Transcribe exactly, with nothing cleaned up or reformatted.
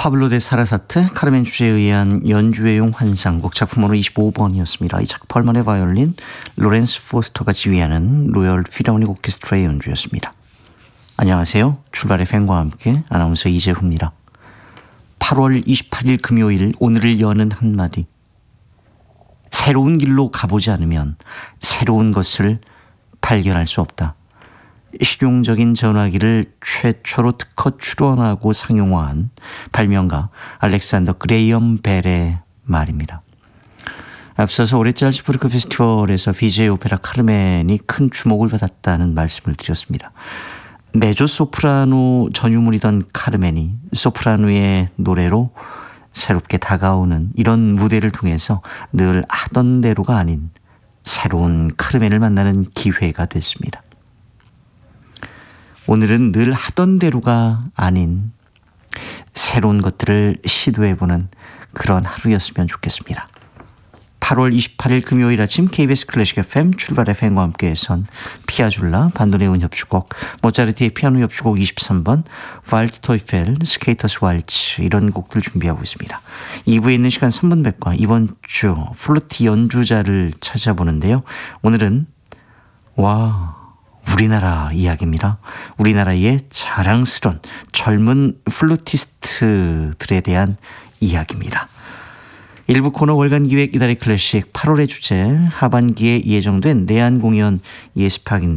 파블로 데 사라사트 카르멘 주제에 의한 연주회용 환상곡 작품으로 이십오 번이었습니다. 이 작품 얼만의 바이올린 로렌스 포스터가 지휘하는 로열 필하모닉 오케스트라의 연주였습니다. 안녕하세요. 출발의 팬과 함께 아나운서 이재후입니다. 팔월 이십팔일 금요일, 오늘을 여는 한마디. 새로운 길로 가보지 않으면 새로운 것을 발견할 수 없다. 실용적인 전화기를 최초로 특허 출원하고 상용화한 발명가 알렉산더 그레이엄 벨의 말입니다. 앞서서 올해 잘츠부르크 페스티벌에서 비제이 오페라 카르멘이 큰 주목을 받았다는 말씀을 드렸습니다. 메조 소프라노 전유물이던 카르멘이 소프라노의 노래로 새롭게 다가오는 이런 무대를 통해서 늘 하던 대로가 아닌 새로운 카르멘을 만나는 기회가 됐습니다. 오늘은 늘 하던 대로가 아닌 새로운 것들을 시도해보는 그런 하루였으면 좋겠습니다. 팔월 이십팔일 금요일 아침 케이비에스 클래식 에프엠 출발의 팬과 함께해선 피아졸라, 반도네온 협주곡, 모차르트의 피아노 협주곡 이십삼 번, 발트토이펠, 스케이터스 왈츠 이런 곡들 준비하고 있습니다. 이 부에 있는 시간 삼 분 백과 이번 주 플루트 연주자를 찾아보는데요. 오늘은 와... 우리나라 이야기입니다. 우리나라의 자랑스러운 젊은 플루티스트들에 대한 이야기입니다. 일부 코너 월간 기획 이달의 클래식 팔월의 주제 하반기에 예정된 내한 공연 예습학인데